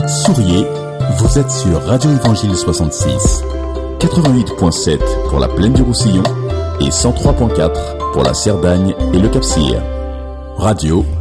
Souriez, vous êtes sur Radio Évangile 66, 88.7 pour la plaine du Roussillon et 103.4 pour la Cerdagne et le Cap-Cyr. Radio